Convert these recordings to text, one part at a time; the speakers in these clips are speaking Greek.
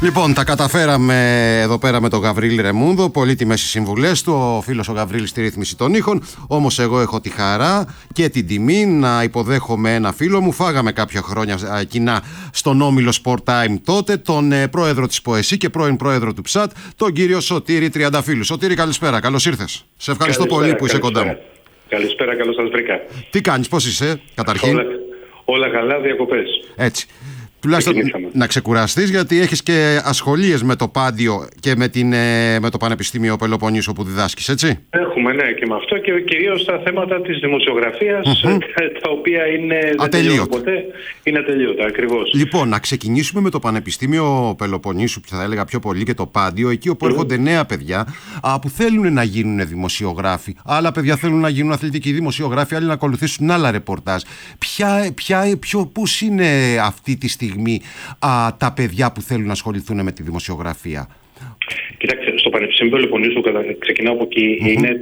Λοιπόν, τα καταφέραμε εδώ πέρα με τον Γαβρίλη Ρεμούνδο. Πολύτιμες οι συμβουλές του. Ο φίλος ο Γαβρίλης στη ρύθμιση των ήχων. Όμως εγώ έχω τη χαρά και την τιμή να υποδέχομαι ένα φίλο μου. Φάγαμε κάποια χρόνια κοινά στον Όμιλο Sport Time τότε, τον πρόεδρο της ΠΟΕΣΥ και πρώην πρόεδρο του ΨΑΤ, τον κύριο Σωτήρη Τριανταφύλου. Σωτήρη, καλησπέρα. Καλώς ήρθες. Σε ευχαριστώ πολύ που είσαι κοντά μου. Καλησπέρα, καλώς σας βρήκα. Τι κάνεις, πώς είσαι, καταρχήν? Όλα καλά, διακοπές. Έτσι. Τουλάχιστον να ξεκουραστείς, γιατί έχεις και ασχολίες με το Πάντιο και με το Πανεπιστήμιο Πελοποννήσου που διδάσκεις, έτσι. Έχουμε, ναι, και με αυτό και κυρίως τα θέματα της δημοσιογραφίας, τα οποία δεν τελειώνουν ποτέ, είναι ατελείωτα, ακριβώς. Λοιπόν, να ξεκινήσουμε με το Πανεπιστήμιο Πελοποννήσου, που θα έλεγα πιο πολύ, και το Πάντιο, εκεί όπου έρχονται νέα παιδιά που θέλουν να γίνουν δημοσιογράφοι. Άλλα παιδιά θέλουν να γίνουν αθλητικοί δημοσιογράφοι, άλλοι να ακολουθήσουν άλλα ρεπορτάζ. Πώς είναι αυτή τη στιγμή τα παιδιά που θέλουν να ασχοληθούν με τη δημοσιογραφία? Κοιτάξτε, στο Πανεπιστήμιο Πελοποννήσου, ξεκινάω από εκεί, είναι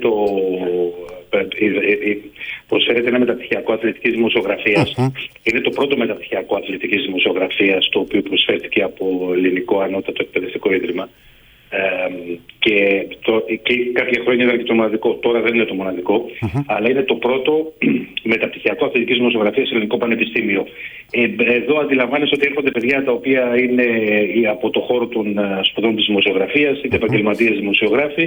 προσφέρεται ένα μεταπτυχιακό αθλητικής δημοσιογραφίας. Είναι το πρώτο μεταπτυχιακό αθλητικής δημοσιογραφίας, το οποίο προσφέρθηκε από Ελληνικό Ανώτατο Εκπαιδευτικό Ίδρυμα. Και κάποια χρόνια ήταν και το μοναδικό. Τώρα δεν είναι το μοναδικό, αλλά είναι το πρώτο μεταπτυχιακό αθλητικής δημοσιογραφίας σε Ελληνικό Πανεπιστήμιο. Εδώ αντιλαμβάνεσαι ότι έρχονται παιδιά τα οποία είναι από το χώρο των σπουδών της δημοσιογραφίας, είτε επαγγελματίες δημοσιογράφοι,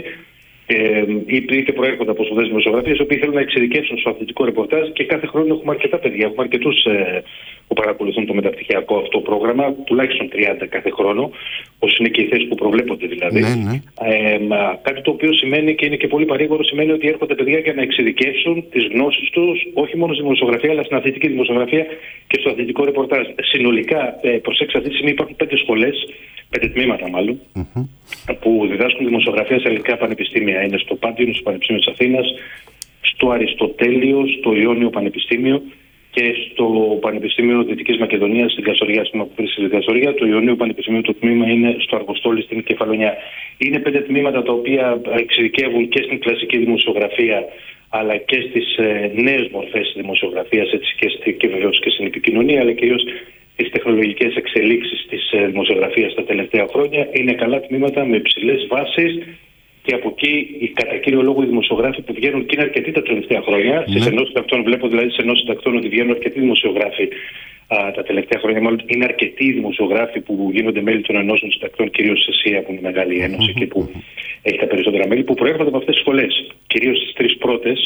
είτε προέρχονται από σπουδές δημοσιογραφίας, οι οποίοι θέλουν να εξειδικεύσουν στο αθλητικό ρεπορτάζ, και κάθε χρόνο έχουμε αρκετά παιδιά. Έχουμε αρκετούς που παρακολουθούν το μεταπτυχιακό αυτό πρόγραμμα, τουλάχιστον 30 κάθε χρόνο, όσοι είναι και οι θέσεις που προβλέπονται δηλαδή. Κάτι το οποίο σημαίνει, και είναι και πολύ παρήγορο, σημαίνει ότι έρχονται παιδιά για να εξειδικεύσουν τις γνώσεις τους, όχι μόνο στη δημοσιογραφία, αλλά στην αθλητική δημοσιογραφία και στο αθλητικό ρεπορτάζ. Συνολικά, προσέξτε, αυτή τη στιγμή υπάρχουν 5 σχολές, 5 τμήματα μάλλον, που διδάσκουν δημοσιογραφία σε ελληνικά πανεπιστήμια. Είναι στο Πάντιο, στο Πανεπιστήμιο της Αθήνας, στο Αριστοτέλειο, στο Ιόνιο Πανεπιστήμιο και στο Πανεπιστήμιο Δυτικής Μακεδονίας στην Κασοριά, στο που βρίσκεται στην Κασοριά. Το Ιόνιο Πανεπιστήμιο, το τμήμα, είναι στο Αργοστόλι στην Κεφαλονιά. Είναι 5 τμήματα τα οποία εξειδικεύουν και στην κλασική δημοσιογραφία, αλλά και στις νέες μορφές δημοσιογραφίας, έτσι, και βεβαίως και στην επικοινωνία, αλλά κυρίως τις τεχνολογικές εξελίξεις της δημοσιογραφίας τα τελευταία χρόνια. Είναι καλά τμήματα με υψηλές βάσεις, και από εκεί κατά κύριο λόγο οι δημοσιογράφοι που βγαίνουν, και είναι αρκετοί τα τελευταία χρόνια. Στις ενώσεις συντακτών, βλέπω δηλαδή στις ενώσεις συντακτών ότι βγαίνουν αρκετοί δημοσιογράφοι τα τελευταία χρόνια. Μάλλον είναι αρκετοί δημοσιογράφοι που γίνονται μέλη των ενώσεων συντακτών, κυρίως στη ΣΥΑ, που είναι η μεγάλη ένωση και που έχει τα περισσότερα μέλη, που προέρχονται από αυτές τις σχολές. Κυρίως τις 3 πρώτες,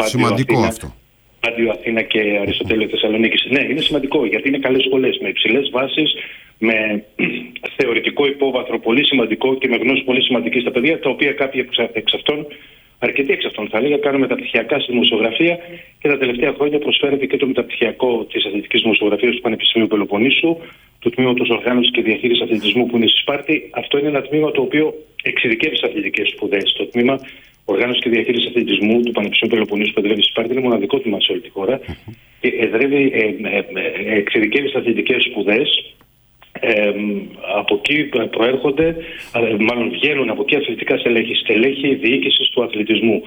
Πάντιο, Αθήνα και Αριστοτέλειο Θεσσαλονίκης. Ναι, είναι σημαντικό, γιατί είναι καλές σχολές με υψηλές βάσεις, με θεωρητικό υπόβαθρο πολύ σημαντικό και με γνώση πολύ σημαντική στα παιδιά, τα οποία κάποιοι εξ αυτών, αρκετοί εξ αυτών θα έλεγα, κάνουν μεταπτυχιακά στη δημοσιογραφία, και τα τελευταία χρόνια προσφέρεται και το μεταπτυχιακό της αθλητικής δημοσιογραφίας του Πανεπιστημίου Πελοποννήσου, του Τμήματος Οργάνωσης και Διαχείρισης Αθλητισμού που είναι στη Σπάρτη. Αυτό είναι ένα τμήμα το οποίο εξειδικεύει σε αθλητικές σπουδές. Το τμήμα Οργάνωση και Διαχείριση Αθλητισμού του Πανεπιστημίου Πελοποννήσου που εδρεύει στη Σπάρτη είναι μοναδικό τμήμα σε όλη τη χώρα και εξειδικεύει σε αθλητικές σπουδές. Από εκεί προέρχονται, μάλλον βγαίνουν από εκεί αθλητικά στελέχη διοίκησης του αθλητισμού.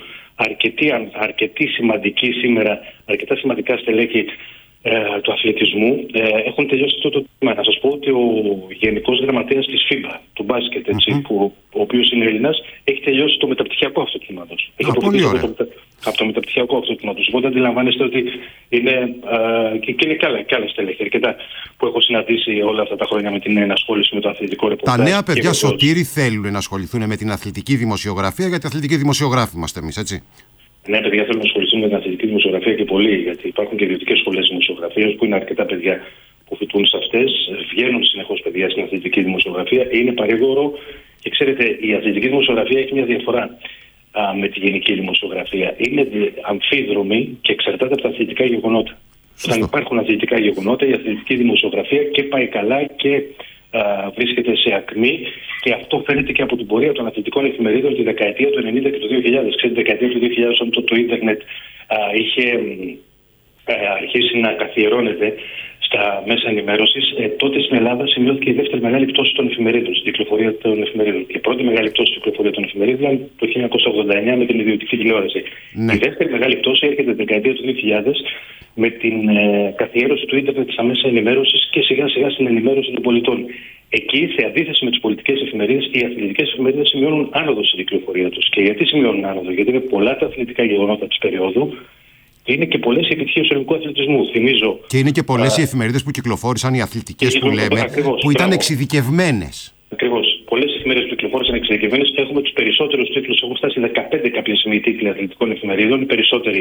Αρκετά σημαντικά στελέχη του αθλητισμού έχουν τελειώσει αυτό το τμήμα. Να σας πω ότι ο Γενικός Γραμματέας της FIBA, του μπάσκετ, ο οποίος είναι Έλληνας, έχει τελειώσει το μεταπτυχιακό αυτό τμήματος. Έχει αποφύγει από το μεταπτυχιακό αυτό τμήματος. Οπότε αντιλαμβάνεστε ότι είναι και είναι και άλλα στελέχη αρκετά που έχω συναντήσει όλα αυτά τα χρόνια με την ενασχόληση με το αθλητικό ρεπορτάζ. Τα νέα παιδιά, Σωτήρη, θέλουν να ασχοληθούν με την αθλητική δημοσιογραφία, γιατί αθλητικοί δημοσιογράφοι είμαστε εμείς, έτσι. Ναι, παιδιά θέλουν να ασχοληθούν με την αθλητική δημοσιογραφία και πολύ, γιατί υπάρχουν και ιδιωτικές σχολές δημοσιογραφίας που είναι αρκετά παιδιά που φοιτούν σε αυτές. Βγαίνουν συνεχώς παιδιά στην αθλητική δημοσιογραφία. Είναι παρήγορο και ξέρετε, η αθλητική δημοσιογραφία έχει μια διαφορά με τη γενική δημοσιογραφία. Είναι αμφίδρομη και εξαρτάται από τα αθλητικά γεγονότα. Όταν υπάρχουν αθλητικά γεγονότα, η αθλητική δημοσιογραφία και πάει καλά και βρίσκεται σε ακμή, και αυτό φαίνεται και από την πορεία των αθλητικών εφημερίδων τη δεκαετία του 90 και του 2000. Ξέρετε, τη δεκαετία του 2000, όταν το ίντερνετ είχε αρχίσει να καθιερώνεται στα μέσα ενημέρωσης, τότε στην Ελλάδα σημειώθηκε η δεύτερη μεγάλη πτώση των εφημερίδων, στην κυκλοφορία των εφημερίδων. Η πρώτη μεγάλη πτώση στην κυκλοφορία των εφημερίδων το 1989 με την ιδιωτική τηλεόραση. Η δεύτερη μεγάλη πτώση έρχεται τη δεκαετία του 2000 με την καθιέρωση του ίντερνετ στα μέσα ενημέρωσης και σιγά σιγά στην ενημέρωση των πολιτών. Εκεί, σε αντίθεση με τις πολιτικές εφημερίδες, οι αθλητικές εφημερίδες σημειώνουν άνοδο στην κυκλοφορία τους. Και γιατί σημειώνουν άνοδο? Γιατί είναι πολλά τα αθλητικά γεγονότα της περίοδου και είναι και πολλές οι επιτυχίες του ελληνικού αθλητισμού. Θυμίζω. Και είναι και πολλές οι εφημερίδες που κυκλοφόρησαν, οι αθλητικές που λέμε, ακριβώς, που ήταν εξειδικευμένες. Ακριβώς. Πολλές εφημερίδες που κυκλοφόρησαν εξειδικευμένες. Έχουμε τους περισσότερους τίτλους. Έχουν φτάσει 15 κάποια στιγμή τίτλοι αθλητικών εφημερίδων, οι περισσότεροι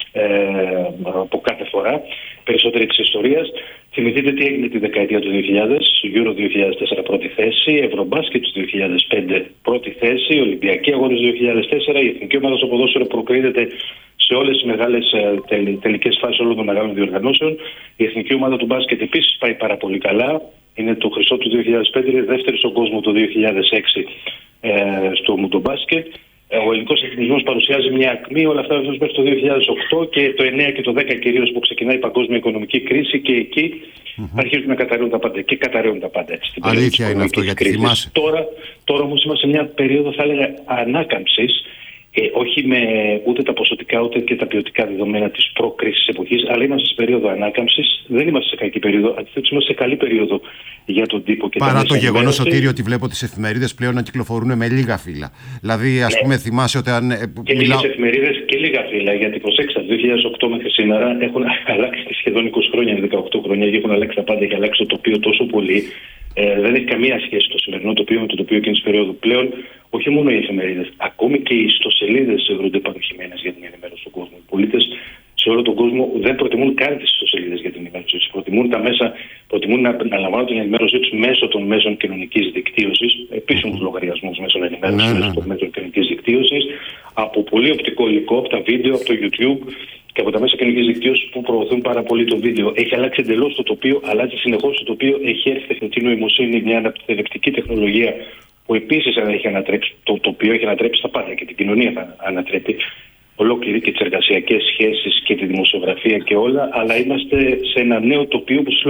από κάθε φορά, περισσότεροι της ιστορίας. Θυμηθείτε τι έγινε τη δεκαετία του 2000, Euro 2004 πρώτη θέση, Ευρωμπάσκετ του 2005 πρώτη θέση, Ολυμπιακοί Αγώνες του 2004, η Εθνική Ομάδα στο ποδόσφαιρο προκρίνεται σε όλες τις μεγάλες τελικές φάσεις όλων των μεγάλων διοργανώσεων. Η Εθνική Ομάδα του μπάσκετ επίσης πάει πάρα πολύ καλά. Είναι το χρυσό του 2005, είναι δεύτερη στον κόσμο το 2006 στο μουντομπάσκετ. Ο ελληνικός αθλητισμός παρουσιάζει μια ακμή, όλα αυτά βέβαια μέχρι το 2008 και το 9 και το 10 κυρίως που ξεκινάει η παγκόσμια οικονομική κρίση και εκεί αρχίζουν να καταρρέουν τα πάντα. Και καταρρέουν τα πάντα έτσι. Αλήθεια είναι αυτό, γιατί θυμάσαι. Τώρα όμως είμαστε σε μια περίοδο, θα έλεγα, ανάκαμψης. Όχι με ούτε τα ποσοτικά ούτε και τα ποιοτικά δεδομένα της προκρίσης εποχής, αλλά είμαστε σε περίοδο ανάκαμψης. Δεν είμαστε σε κακή περίοδο, αντιθέτως είμαστε σε καλή περίοδο για τον τύπο και παρά το γεγονός, Σωτήρη, ότι βλέπω τις εφημερίδες πλέον να κυκλοφορούν με λίγα φύλλα. Δηλαδή, ας πούμε, θυμάσαι ότι αν. Και λίγες εφημερίδες και λίγα φύλλα, γιατί προσέξτε, το 2008 μέχρι σήμερα έχουν αλλάξει σχεδόν 20 χρόνια, 18 χρόνια και έχουν αλλάξει τα πάντα, έχει αλλάξει το τοπίο τόσο πολύ. Δεν έχει καμία σχέση το σημερινό τοπίο με το τοπίο εκείνης της περίοδου. Πλέον, όχι μόνο οι εφημερίδες, ακόμη και οι ιστοσελίδες θεωρούνται παροχημένες για την ενημέρωση του κόσμου. Οι πολίτες σε όλο τον κόσμο δεν προτιμούν καν τις ιστοσελίδες για την ενημέρωση τους. Προτιμούν να λαμβάνουν την ενημέρωσή τους μέσω των μέσων κοινωνικής δικτύωσης, επίσημους λογαριασμούς μέσων ενημέρωσης, μέσω των μέσων κοινωνικής δικτύωσης, από πολύ οπτικό υλικό, από τα βίντεο, από το YouTube και από τα μέσα κοινωνικής δικτύωσης που προωθούν πάρα πολύ το βίντεο. Έχει αλλάξει εντελώς το τοπίο, αλλάζει συνεχώς το τοπίο, έχει έρθει τεχνητή νοημοσύνη, μια αναπτυξιακή τεχνολογία που επίσης έχει ανατρέψει το τοπίο, έχει ανατρέψει τα πάντα και την κοινωνία θα ανατρέπει ολόκληρη και τις εργασιακές σχέσεις και τη δημοσιογραφία και όλα, αλλά είμαστε σε ένα νέο τοπίο που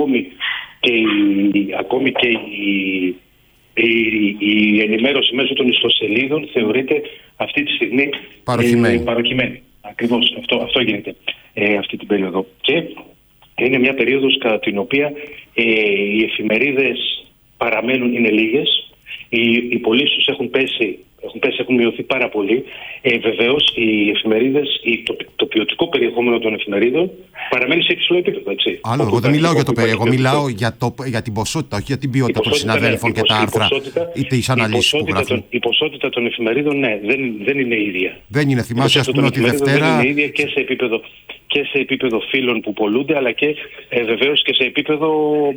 ακόμη και η ενημέρωση μέσω των ιστοσελίδων θεωρείται αυτή τη στιγμή παροχημένη. Ακριβώς αυτό γίνεται αυτή την περίοδο. Και είναι μια περίοδος κατά την οποία οι εφημερίδες παραμένουν, είναι λίγες. Οι πωλήσεις τους έχουν μειωθεί πάρα πολύ. Βεβαίως, οι εφημερίδες, το ποιοτικό περιεχόμενο των εφημερίδων παραμένει σε υψηλό επίπεδο. Έτσι. Άλλο, εγώ δεν μιλάω για το περιεχόμενο, μιλάω για την ποσότητα, όχι για την ποιότητα των συναδέλφων και τα άρθρα ή τις αναλύσεις που γράφουν. Η ποσότητα των εφημερίδων, ναι, δεν είναι ίδια. Δεν είναι, θυμάσαι, ας πούμε, ότι Δευτέρα. Δεν είναι ίδια και σε επίπεδο φύλων που πολλούνται, αλλά και βεβαίως και σε επίπεδο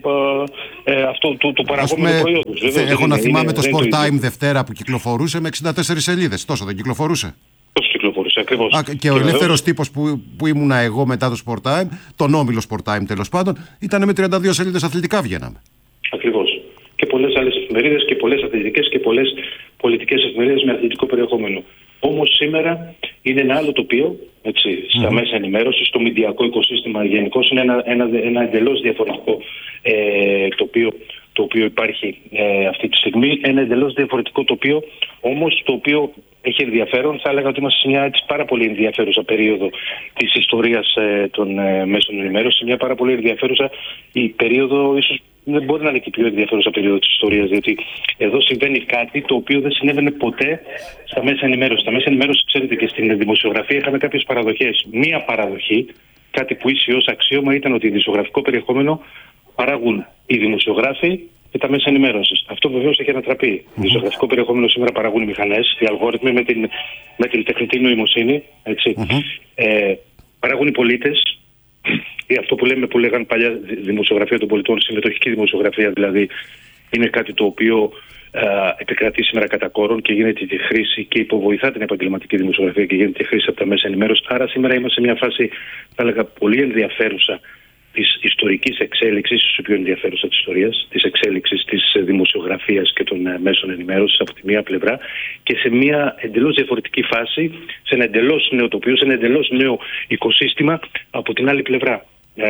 αυτού του παραγόμενου προϊόντος. Έχω να θυμάμαι το Sport Time Δευτέρα που κυκλοφορούσε με 64 σελίδες. Τόσο δεν κυκλοφορούσε? Τόσο κυκλοφορούσε, ακριβώς. Και ο ελεύθερος τύπος που ήμουνα εγώ μετά το Sport Time, τον όμιλο Sport Time τέλος πάντων, ήταν με 32 σελίδες αθλητικά βγαίναμε. Ακριβώς. Και πολλές άλλες εφημερίδες και πολλές αθλητικές και πολλές πολιτικές εφημερίδες με αθλητικό περιεχόμενο. Όμως σήμερα είναι ένα άλλο τοπίο, έτσι, στα μέσα ενημέρωσης, στο μηντιακό οικοσύστημα γενικώς είναι ένα εντελώς διαφορετικό τοπίο το οποίο υπάρχει αυτή τη στιγμή. Ένα εντελώς διαφορετικό τοπίο, όμως το οποίο έχει ενδιαφέρον. Θα έλεγα ότι είμαστε σε μια πάρα πολύ ενδιαφέρουσα περίοδο της ιστορίας των μέσων ενημέρωσης, μια πάρα πολύ ενδιαφέρουσα η περίοδο, ίσως δεν μπορεί να είναι και η πιο ενδιαφέρουσα περίοδο της ιστορίας, διότι εδώ συμβαίνει κάτι το οποίο δεν συνέβαινε ποτέ στα μέσα ενημέρωσης. Στα μέσα ενημέρωσης, ξέρετε, και στην δημοσιογραφία είχαμε κάποιες παραδοχές. Μία παραδοχή, κάτι που ίσχυε ως αξίωμα, ήταν ότι δημοσιογραφικό περιεχόμενο παράγουν οι δημοσιογράφοι και τα μέσα ενημέρωσης. Αυτό βεβαίως έχει ανατραπεί. Δημοσιογραφικό περιεχόμενο σήμερα παράγουν οι μηχανές, οι αλγόριθμοι με την τεχνητή νοημοσύνη. Παράγουν οι πολίτες. Αυτό που λέγανε παλιά δημοσιογραφία των πολιτών, συμμετοχική δημοσιογραφία δηλαδή, είναι κάτι το οποίο επικρατεί σήμερα κατά κόρον και γίνεται τη χρήση και υποβοηθά την επαγγελματική δημοσιογραφία και γίνεται τη χρήση από τα μέσα ενημέρωσης. Άρα σήμερα είμαστε σε μια φάση, θα έλεγα, πολύ ενδιαφέρουσα της ιστορικής εξέλιξης, ίσως η πιο ενδιαφέρουσα της ιστορίας, της εξέλιξης της δημοσιογραφίας και των μέσων ενημέρωσης από τη μία πλευρά και σε μια εντελώς διαφορετική φάση, σε ένα εντελώς νέο τοπίο, σε ένα εντελώς νέο οικοσύστημα από την άλλη πλευρά.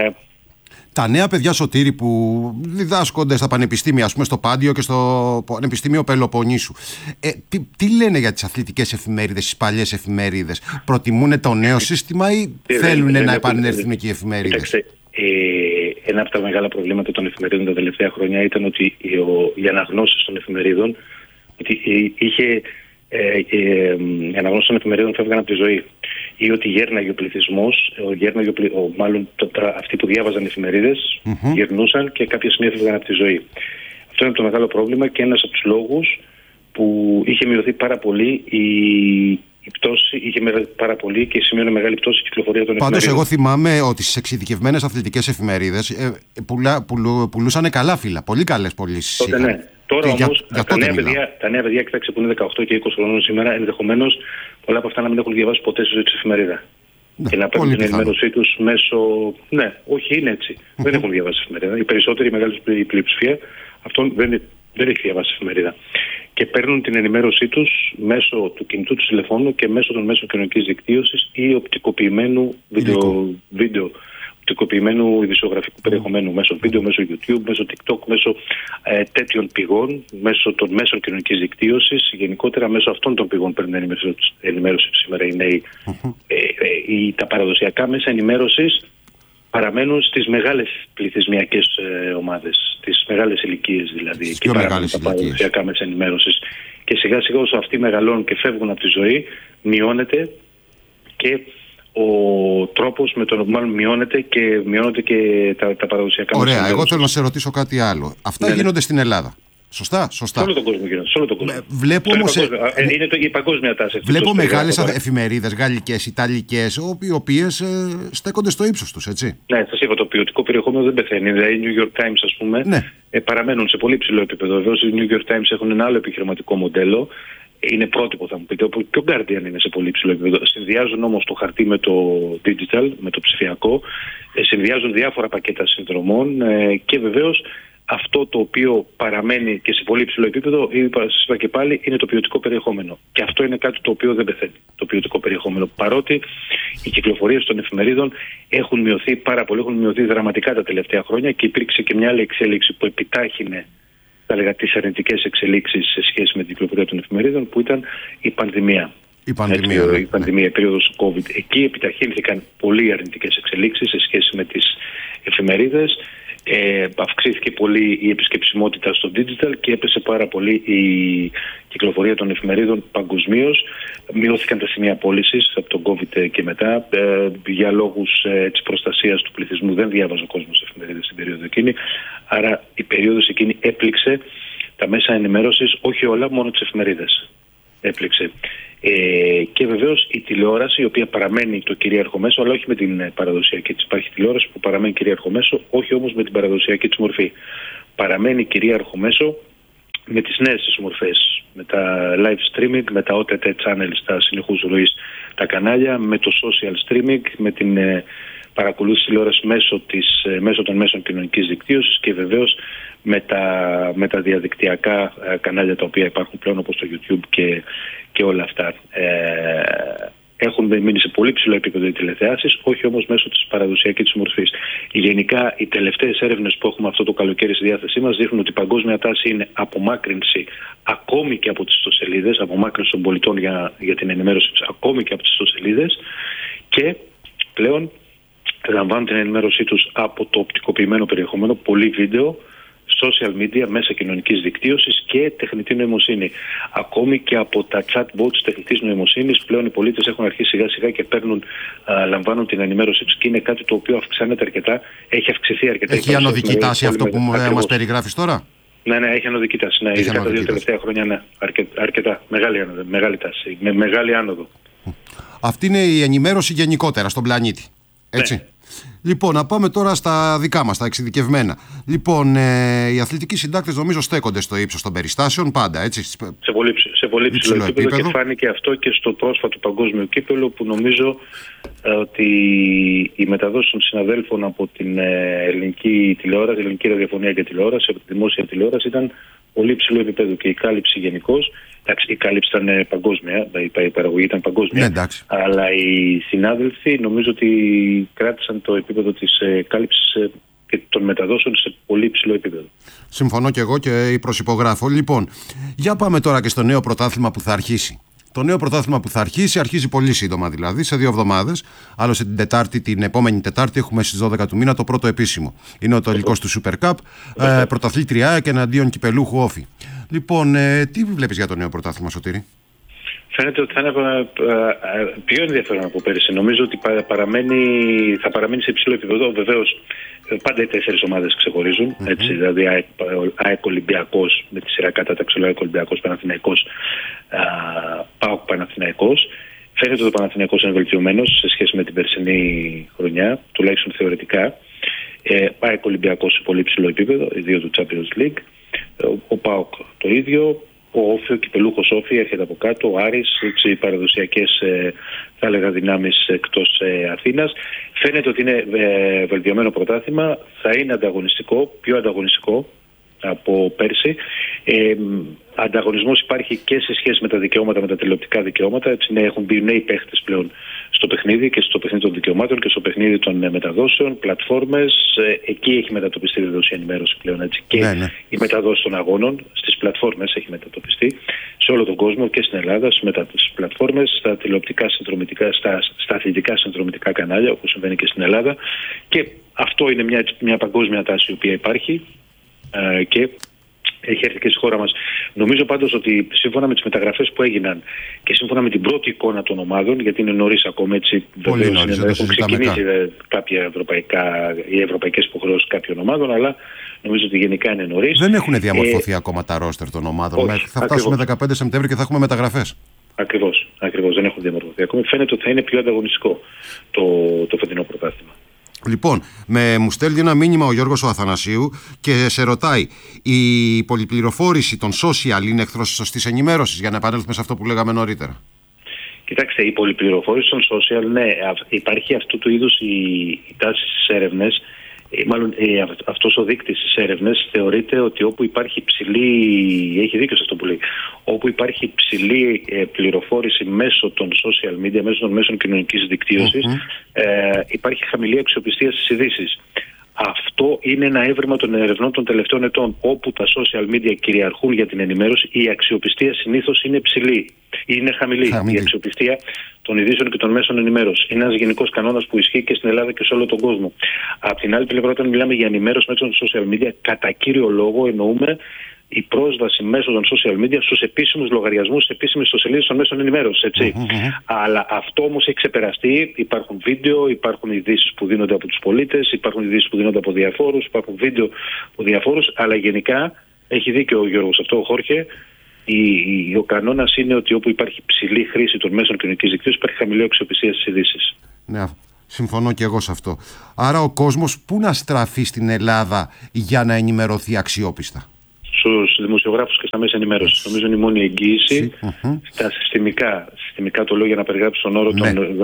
Τα νέα παιδιά, Σωτήρη, που διδάσκονται στα πανεπιστήμια, ας πούμε στο Πάντιο και στο Πανεπιστήμιο Πελοποννήσου, τι λένε για τις αθλητικές εφημερίδες, τις παλιές εφημερίδες? Προτιμούν το νέο σύστημα ή θέλουν να επανέλθουν και οι εφημερίδες? ένα από τα μεγάλα προβλήματα των εφημερίδων τα τελευταία χρόνια ήταν ότι οι αναγνώσεις των εφημερίδων, ότι οι αναγνώσεις των εφημερίδων φεύγαν από τη ζωή, ή ότι γέρναγε ο πληθυσμός, μάλλον αυτοί που διάβαζαν εφημερίδες γερνούσαν και κάποια στιγμή έφευγαν από τη ζωή. Αυτό είναι το μεγάλο πρόβλημα και ένας από τους λόγους που είχε μειωθεί πάρα πολύ η πτώση, είχε πάρα πολύ και σημειώνει μεγάλη πτώση η κυκλοφορία των εφημερίδων. Πάντως, εγώ θυμάμαι ότι στις εξειδικευμένες αθλητικές εφημερίδες πουλούσαν καλά φύλλα, πολύ καλές πωλήσεις. Τότε ναι. Τώρα όμως τα νέα παιδιά, κοιτάξτε, που είναι 18 και 20 χρονών σήμερα, ενδεχομένως πολλά από αυτά να μην έχουν διαβάσει ποτέ στη ζωή τους εφημερίδα. Ναι, και να παίρνουν την ενημέρωσή τους μέσω. Ναι, όχι, είναι έτσι. Δεν έχουν διαβάσει εφημερίδα. Οι περισσότεροι, η μεγάλη πλειοψηφία αυτών δεν έχει διαβάσει εφημερίδα. Και παίρνουν την ενημέρωσή τους μέσω του κινητού του τηλεφώνου και μέσω των μέσων κοινωνικής δικτύωσης ή οπτικοποιημένου βίντεο, οπτικοποιημένου ειδησιογραφικού περιεχομένου, μέσω βίντεο, μέσω YouTube, μέσω TikTok, μέσω τέτοιων πηγών, μέσω των μέσων κοινωνικής δικτύωσης. Γενικότερα μέσω αυτών των πηγών παίρνουν ενημέρωση σήμερα οι νέοι. Τα παραδοσιακά μέσα ενημέρωσης παραμένουν στις μεγάλες πληθυσμιακές ομάδες, στις μεγάλες ηλικίες δηλαδή. Εκεί παραμένουν τα παραδοσιακά μέσα ενημέρωσης. Και σιγά σιγά όσο αυτοί μεγαλώνουν και φεύγουν από τη ζωή, μειώνεται και ο τρόπος με τον οποίο μειώνονται και τα παραδοσιακά μέσα. Ωραία, εγώ θέλω να σε ρωτήσω κάτι άλλο. Αυτά γίνονται στην Ελλάδα. Σωστά. Σε όλο τον κόσμο γίνονται. Βλέπω όμως. Είναι η παγκόσμια τάση. Βλέπω μεγάλες εφημερίδες, γαλλικές, ιταλικές, οι οποίες στέκονται στο ύψος τους, έτσι. Ναι, σας είπα, το ποιοτικό περιεχόμενο δεν πεθαίνει. Δηλαδή, οι New York Times, ας πούμε, παραμένουν σε πολύ ψηλό επίπεδο. Βεβαίως, οι New York Times έχουν ένα άλλο επιχειρηματικό μοντέλο. Είναι πρότυπο, θα μου πείτε, όπου και ο Guardian είναι σε πολύ ψηλό επίπεδο. Συνδυάζουν όμως το χαρτί με το digital, με το ψηφιακό. Συνδυάζουν διάφορα πακέτα συνδρομών και βεβαίως αυτό το οποίο παραμένει και σε πολύ ψηλό επίπεδο, σας είπα και πάλι, είναι το ποιοτικό περιεχόμενο. Και αυτό είναι κάτι το οποίο δεν πεθαίνει, το ποιοτικό περιεχόμενο. Παρότι οι κυκλοφορίες των εφημερίδων έχουν μειωθεί πάρα πολύ, έχουν μειωθεί δραματικά τα τελευταία χρόνια και υπήρξε και μια άλλη εξέλιξη που επιτάχυνε, θα λέγα, τις αρνητικές εξελίξεις σε σχέση με την κυκλοφορία των εφημερίδων, που ήταν η πανδημία. Η πανδημία, η περίοδος του COVID. Εκεί επιταχύνθηκαν πολύ αρνητικές εξελίξεις σε σχέση με τις εφημερίδες. Αυξήθηκε πολύ η επισκεψιμότητα στο digital και έπεσε πάρα πολύ η κυκλοφορία των εφημερίδων παγκοσμίως. Μειώθηκαν τα σημεία πώλησης από τον COVID και μετά. Για λόγους προστασίας του πληθυσμού δεν διάβαζε ο κόσμος εφημερίδες στην περίοδο εκείνη. Άρα η περίοδος εκείνη έπληξε τα μέσα ενημέρωσης, όχι όλα, μόνο τις εφημερίδες. Έπληξε. Και βεβαίως η τηλεόραση, η οποία παραμένει το κυρίαρχο μέσο, αλλά όχι με την παραδοσιακή της. Υπάρχει τηλεόραση που παραμένει κυρίαρχο μέσο, όχι όμως με την παραδοσιακή της μορφή. Παραμένει κυρίαρχο μέσο με τις νέες της μορφές, με τα live streaming, με τα OTT channels, τα συνεχούς ροής τα κανάλια, με το social streaming, με την παρακολούθηση τηλεόραση μέσω των μέσων κοινωνικής δικτύωσης και βεβαίως με τα διαδικτυακά κανάλια τα οποία υπάρχουν πλέον, όπως το YouTube και όλα αυτά. Έχουν μείνει σε πολύ ψηλό επίπεδο οι τηλεθεάσεις, όχι όμως μέσω της παραδοσιακής της μορφής. Γενικά, οι τελευταίες έρευνες που έχουμε αυτό το καλοκαίρι στη διάθεσή μας δείχνουν ότι η παγκόσμια τάση είναι απομάκρυνση ακόμη και από τις ιστοσελίδες, απομάκρυνση των πολιτών για την ενημέρωση τους ακόμη και από τις ιστοσελίδες, και πλέον λαμβάνουν την ενημέρωσή τους από το οπτικοποιημένο περιεχόμενο, πολύ βίντεο, social media, μέσα κοινωνικής δικτύωσης και τεχνητή νοημοσύνη. Ακόμη και από τα chatbots τεχνητής νοημοσύνης πλέον οι πολίτες έχουν αρχίσει σιγά σιγά και λαμβάνουν την ενημέρωσή τους και είναι κάτι το οποίο αυξάνεται αρκετά, έχει αυξηθεί αρκετά. Έχει ανωδική τάση αυτό που μας περιγράφεις τώρα? Ναι, έχει ανωδική τάση. Ναι, ειδικά τα 2 τελευταία χρόνια, ναι, αρκετά. Μεγάλη τάση, με μεγάλη άνοδο. Αυτή είναι η ενημέρωση γενικότερα στον πλανήτη. Έτσι. Ναι. Λοιπόν, να πάμε τώρα στα δικά μας, τα εξειδικευμένα. Λοιπόν, οι αθλητικοί συντάκτες νομίζω στέκονται στο ύψος των περιστάσεων πάντα, έτσι. Σε πολύ ψηλό επίπεδο και φάνηκε αυτό και στο πρόσφατο παγκόσμιο κύπελλο, που νομίζω ότι οι μεταδόσεις των συναδέλφων από την ελληνική τηλεόραση, ελληνική ραδιοφωνία και τηλεόραση, από τη δημόσια τηλεόραση, ήταν πολύ ψηλό επίπεδο και η κάλυψη γενικώς. Η κάλυψη ήταν παγκόσμια, η παραγωγή ήταν παγκόσμια, ναι, αλλά οι συνάδελφοι νομίζω ότι κράτησαν το επίπεδο της κάλυψης και των μεταδόσεων σε πολύ ψηλό επίπεδο. Συμφωνώ και εγώ και προσυπογράφω. Λοιπόν, για πάμε τώρα και στο νέο πρωτάθλημα που θα αρχίσει. Το νέο πρωτάθλημα που θα αρχίζει πολύ σύντομα, δηλαδή σε 2 εβδομάδες. Άλλωστε την επόμενη Τετάρτη έχουμε στις 12 του μήνα το πρώτο επίσημο. Είναι ο τελικός του Super Cup, πρωταθλήτρια και εναντίον κυπελούχου Όφη. Λοιπόν, τι βλέπεις για το νέο πρωτάθλημα, Σωτήρη? Φαίνεται ότι θα είναι πιο ενδιαφέρον από πέρυσι. Νομίζω ότι θα παραμείνει σε υψηλό επίπεδο. Βεβαίως, πάντα οι 4 ομάδες ξεχωρίζουν. Έτσι, δηλαδή, ΑΕΚ Ολυμπιακός με τη σειρά κατάταξη, ΑΕΚ Ολυμπιακός, Παναθηναϊκός, ΠΑΟΚ Παναθηναϊκός. Φαίνεται ότι ο Παναθηναϊκός είναι βελτιωμένος σε σχέση με την περσινή χρονιά, τουλάχιστον θεωρητικά. ΑΕΚ Ολυμπιακός σε πολύ υψηλό επίπεδο, οι δύο του Champions League. Ο ΠΑΟΚ το ίδιο. Ο Όφη, ο κυπελούχος Όφη έρχεται από κάτω, ο Άρης, οι παραδοσιακές θα έλεγα δυνάμεις εκτός Αθήνας. Φαίνεται ότι είναι βελτιωμένο πρωτάθλημα, θα είναι ανταγωνιστικό, πιο ανταγωνιστικό από πέρσι. Ανταγωνισμός υπάρχει και σε σχέση με τα δικαιώματα, με τα τηλεοπτικά δικαιώματα. Έτσι, έχουν μπει νέοι παίχτες πλέον στο παιχνίδι και στο παιχνίδι των δικαιωμάτων και στο παιχνίδι των μεταδόσεων, πλατφόρμες. Εκεί έχει μετατοπιστεί η ενημέρωση πλέον. Έτσι, και η μεταδόση των αγώνων στις πλατφόρμες έχει μετατοπιστεί σε όλο τον κόσμο και στην Ελλάδα, στις πλατφόρμες, στα τηλεοπτικά συνδρομητικά, στα αθλητικά συνδρομητικά κανάλια, όπως συμβαίνει και στην Ελλάδα. Και αυτό είναι μια παγκόσμια τάση η οποία υπάρχει. Και έχει έρθει και στη χώρα μας. Νομίζω πάντως ότι σύμφωνα με τις μεταγραφές που έγιναν και σύμφωνα με την πρώτη εικόνα των ομάδων, γιατί είναι νωρίς ακόμα, έτσι έχουν ξεκινήσει κάποια οι ευρωπαϊκές υποχρεώσεις κάποιων ομάδων, αλλά νομίζω ότι γενικά είναι νωρίς. Δεν έχουν διαμορφωθεί ακόμα τα ρόστερ των ομάδων. Όχι, θα φτάσουμε 15 Σεπτέμβρη και θα έχουμε μεταγραφές. Ακριβώς. Δεν έχουν διαμορφωθεί ακόμα. Φαίνεται ότι θα είναι πιο ανταγωνιστικό το φετινό πρωτάθλημα. Λοιπόν, μου στέλνει ένα μήνυμα ο Γιώργος ο Αθανασίου και σε ρωτάει, η πολυπληροφόρηση των social είναι εχθρός της σωστής ενημέρωσης, για να επανέλθουμε σε αυτό που λέγαμε νωρίτερα? Κοιτάξτε, η πολυπληροφόρηση των social, ναι, υπάρχει αυτού του είδους η τάση στις έρευνες. Μάλλον αυτός ο δείκτης στις έρευνες θεωρείται ότι όπου υπάρχει έχει δίκιο σε αυτό που λέει, όπου υπάρχει υψηλή πληροφόρηση μέσω των social media, μέσω των μέσων κοινωνικής δικτύωσης, υπάρχει χαμηλή αξιοπιστία στις ειδήσεις. Αυτό είναι ένα έβριμα των ερευνών των τελευταίων ετών. Όπου τα social media κυριαρχούν για την ενημέρωση, η αξιοπιστία συνήθως είναι ψηλή. Είναι χαμηλή. Η αξιοπιστία των ειδήσεων και των μέσων ενημέρωσης. Είναι ένας γενικός κανόνας που ισχύει και στην Ελλάδα και σε όλο τον κόσμο. Απ' την άλλη πλευρά, όταν μιλάμε για ενημέρωση μέσω των social media, κατά κύριο λόγο εννοούμε η πρόσβαση μέσω των social media στους επίσημους λογαριασμούς, στις επίσημες ιστοσελίδες των μέσων ενημέρωσης. Αλλά αυτό όμως έχει ξεπεραστεί. Υπάρχουν βίντεο, υπάρχουν ειδήσεις που δίνονται από τους πολίτες, υπάρχουν ειδήσεις που δίνονται από διαφόρους, υπάρχουν βίντεο από διαφόρους. Αλλά γενικά έχει δίκιο ο Γιώργος αυτό, ο Χόρχε. Ο κανόνας είναι ότι όπου υπάρχει ψηλή χρήση των μέσων κοινωνικής δικτύωσης, υπάρχει χαμηλή αξιοπιστία στις ειδήσεις. Ναι, συμφωνώ και εγώ σε αυτό. Άρα ο κόσμος πού να στραφεί στην Ελλάδα για να ενημερωθεί αξιόπιστα? Στους δημοσιογράφους και στα μέσα ενημέρωσης. Νομίζω είναι η μόνη εγγύηση. Στα συστημικά το λέω για να περιγράψω τον όρο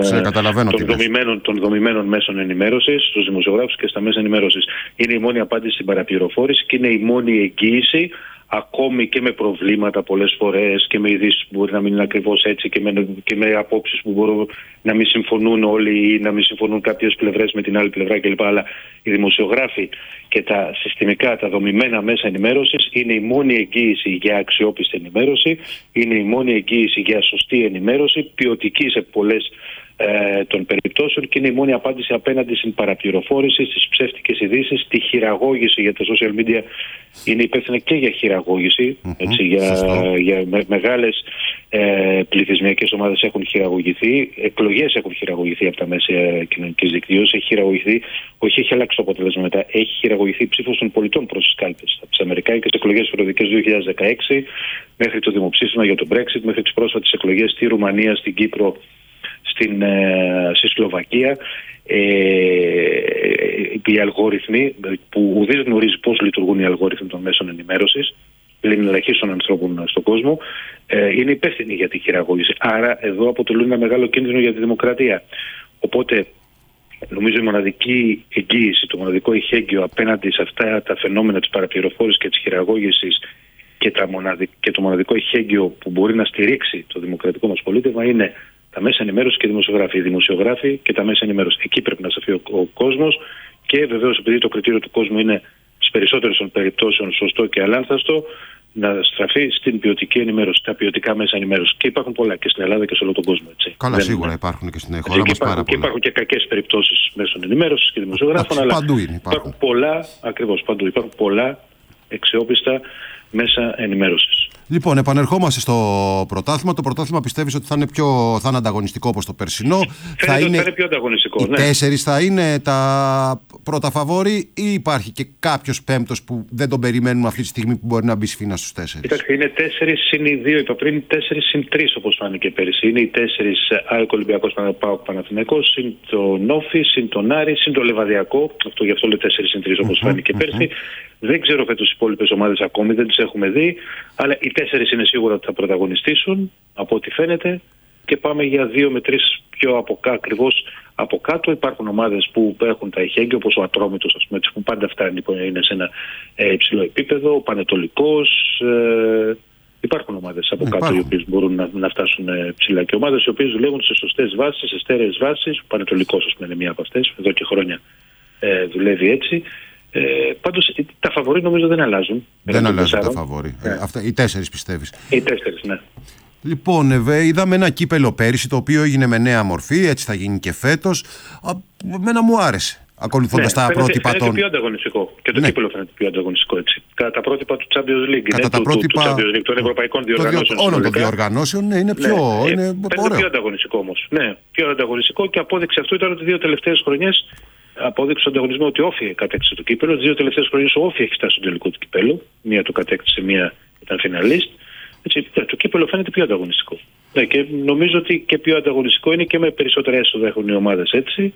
των δομημένων μέσων ενημέρωσης, στους δημοσιογράφους και στα μέσα ενημέρωσης. Είναι η μόνη απάντηση στην παραπληροφόρηση και είναι η μόνη εγγύηση, ακόμη και με προβλήματα πολλές φορές και με ειδήσεις που μπορεί να μην είναι ακριβώς έτσι και με απόψεις που μπορούν να μην συμφωνούν όλοι ή να μην συμφωνούν κάποιες πλευρές με την άλλη πλευρά κλπ. Αλλά οι δημοσιογράφοι και τα συστημικά, τα δομημένα μέσα ενημέρωσης είναι η μόνη εγγύηση για αξιόπιστη ενημέρωση, είναι η μόνη εγγύηση για σωστή ενημέρωση, ποιοτική σε πολλές των περιπτώσεων και είναι η μόνη απάντηση απέναντι στην παραπληροφόρηση, στις ψεύτικες ειδήσεις, στη χειραγώγηση, γιατί τα social media είναι υπεύθυνα και για χειραγώγηση, έτσι, για μεγάλες πληθυσμιακές ομάδες έχουν χειραγωγηθεί, εκλογές έχουν χειραγωγηθεί από τα μέσα κοινωνικής δικτύωσης, έχει αλλάξει το αποτέλεσμα μετά, έχει χειραγωγηθεί η ψήφος των πολιτών προς τις κάλπες. Από τις αμερικάνικες εκλογές προεδρικές του 2016 μέχρι το δημοψήφισμα για το Brexit, μέχρι τις πρόσφατες εκλογές στη Ρουμανία, στην Κύπρο, στη Σλοβακία, οι αλγόριθμοι που ουδής γνωρίζει πώς λειτουργούν οι αλγόριθμοι των μέσων ενημέρωσης, πλην ελαχίστων ανθρώπων στον κόσμο, είναι υπεύθυνοι για τη χειραγώγηση. Άρα εδώ αποτελούν ένα μεγάλο κίνδυνο για τη δημοκρατία. Οπότε νομίζω η μοναδική εγγύηση, το μοναδικό ειχέγγυο απέναντι σε αυτά τα φαινόμενα της παραπληροφόρησης και της χειραγώγησης και το μοναδικό ειχέγγυο που μπορεί να στηρίξει το δημοκρατικό μας πολίτευμα είναι τα μέσα ενημέρωση και οι δημοσιογράφοι. Οι δημοσιογράφοι και τα μέσα ενημέρωση. Εκεί πρέπει να σταθεί ο κόσμος και βεβαίως επειδή το κριτήριο του κόσμου είναι στις περισσότερες των περιπτώσεων σωστό και αλάνθαστο, να στραφεί στην ποιοτική ενημέρωση, τα ποιοτικά μέσα ενημέρωση. Και υπάρχουν πολλά και στην Ελλάδα και σε όλο τον κόσμο. Έτσι. Καλά, σίγουρα υπάρχουν και στην χώρα μας πάρα πολλά. Και υπάρχουν και κακές περιπτώσεις μέσων ενημέρωσης και δημοσιογράφων. Αλλά παντού υπάρχουν πολλά, ακριβώς παντού. Υπάρχουν πολλά αξιόπιστα μέσα ενημέρωσης. Λοιπόν, επανερχόμαστε στο πρωτάθλημα. Το πρωτάθλημα πιστεύεις ότι θα είναι ανταγωνιστικό όπως το περσινό? Θα είναι πιο ανταγωνιστικό. Οι 4 θα είναι τα πρώτα φαβόρι, ή υπάρχει και κάποιος πέμπτος που δεν τον περιμένουμε αυτή τη στιγμή που μπορεί να μπει σφήνα στους 4? Κοιτάξτε, είναι 4 συν οι 2, είπα πριν, 4 συν 3 όπως φάνηκε πέρυσι. Είναι οι 4 ΑΕΚ, Ολυμπιακός, ΠΑΟΚ, Παναθηναϊκός, συν τον Όφη, συν τον Άρη, συν το Λεβαδιακό. Γι' αυτό λέω 4 συν 3 όπως φάνηκε πέρυσι. Δεν ξέρω φέτος τις υπόλοιπες ομάδες ακόμη, δεν τις έχουμε δει, αλλά οι 4 είναι σίγουρα ότι θα πρωταγωνιστήσουν από ό,τι φαίνεται, και πάμε για 2 με 3 πιο ακριβώς από κάτω. Υπάρχουν ομάδες που έχουν τα ειχέγγυα, όπως ο Ατρόμητος, ας πούμε, που πάντα φτάνει, είναι σε ένα υψηλό επίπεδο, ο Πανετολικός. Υπάρχουν ομάδες από κάτω οι οποίες μπορούν να φτάσουν ψηλά, και ομάδες οι οποίες δουλεύουν σε σωστές βάσεις, σε στέρεες βάσεις. Ο Πανετολικός, ας πούμε, είναι μία από αυτές, εδώ και χρόνια δουλεύει έτσι. Πάντως τα φαβορί νομίζω δεν αλλάζουν. Δεν αλλάζουν τα φαβορί. Οι 4 πιστεύεις? Οι 4, ναι. Λοιπόν, είδαμε ένα κύπελο πέρυσι το οποίο έγινε με νέα μορφή, έτσι θα γίνει και φέτος. Εμένα μου άρεσε, ακολουθώντας τα πρότυπα των. Είναι πιο ανταγωνιστικό. Και το κύπελο φαίνεται πιο ανταγωνιστικό έτσι. Κατά τα πρότυπα του Champions League. Κατά τα πρότυπα των ευρωπαϊκών διοργανώσεων. Όλων των διοργανώσεων, ναι, είναι πιο. Είναι πιο ανταγωνιστικό όμως. Ναι, πιο ανταγωνιστικό, και απόδειξη αυτού ήταν ότι 2 τελευταίες χρονιές. Απόδειξε στον ανταγωνισμό ότι ο Όφη κατέκτησε το κύπελο. Τις 2 τελευταίες χρονιές ο Όφη έχει φτάσει στο τελικό του κυπέλου. Μία το κατέκτησε, μία ήταν φιναλίστ. Το κύπελο φαίνεται πιο ανταγωνιστικό. Ναι, και νομίζω ότι και πιο ανταγωνιστικό είναι και με περισσότερα έσοδα έχουν οι ομάδες έτσι.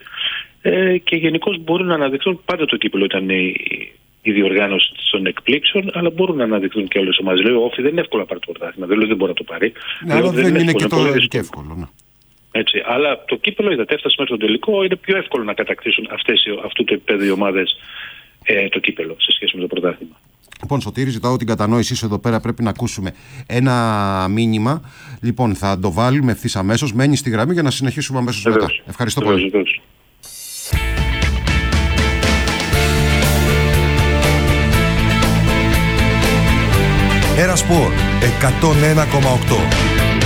Και γενικώς μπορούν να αναδειχθούν. Πάντα το κύπελο ήταν η διοργάνωση των εκπλήξεων, αλλά μπορούν να αναδειχθούν και όλες οι ομάδες. Λέω, ο Όφη δεν είναι εύκολο να πάρει το πρωτάθλημα. Δεν λέω δεν μπορεί να το πάρει. Ναι, αλλά δεν είναι και το εύκολο. Ναι. Έτσι, αλλά το κύπελο, είδατε, έφτασε μέχρι τον τελικό. Είναι πιο εύκολο να κατακτήσουν αυτού του επίπεδου οι ομάδες το κύπελο σε σχέση με το πρωτάθλημα. Λοιπόν, Σωτήρη, ζητάω την κατανόησή σου εδώ πέρα. Πρέπει να ακούσουμε ένα μήνυμα. Λοιπόν, θα το βάλουμε ευθύς αμέσως. Μένει στη γραμμή για να συνεχίσουμε αμέσως μετά. Ευχαριστώ πολύ. Era Sport 101,8.